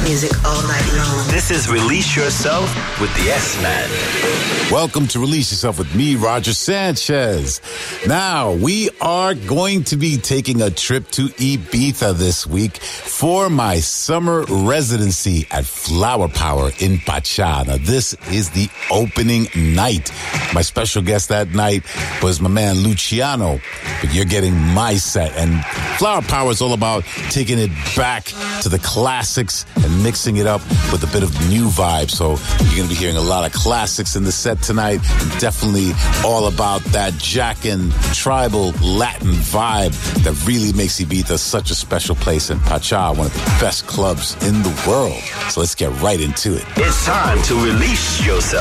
music all night long. This is Release Yourself with the S-Man. Welcome to Release Yourself with me, Roger Sanchez. Now, we are going to be taking a trip to Ibiza this week for my summer residency at Flower Power in Pachá. Now, this is the opening night. My special guest that night was my man Luciano, but you're getting my set. And Flower Power is all about taking it back to the classics and mixing it up with a bit of new vibe. So you're going to be hearing a lot of classics in the set tonight, and definitely all about that Jackin' tribal Latin vibe that really makes Ibiza such a special place, in Pachá, one of the best clubs in the world. So let's get right into it. It's time to release yourself.